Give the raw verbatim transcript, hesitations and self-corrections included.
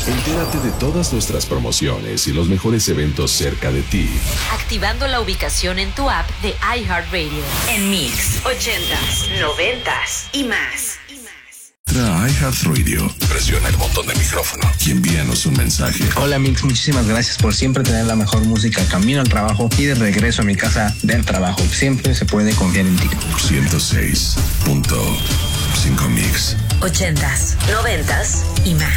Entérate de todas nuestras promociones y los mejores eventos cerca de ti, activando la ubicación en tu app de iHeartRadio. En Mix, ochentas, noventas y más. Tra iHeartRadio. Presiona el botón de micrófono y envíanos un mensaje. Hola Mix, muchísimas gracias por siempre tener la mejor música camino al trabajo y de regreso a mi casa del trabajo. Siempre se puede confiar en ti. ciento seis punto cinco Mix. Ochentas, noventas y más.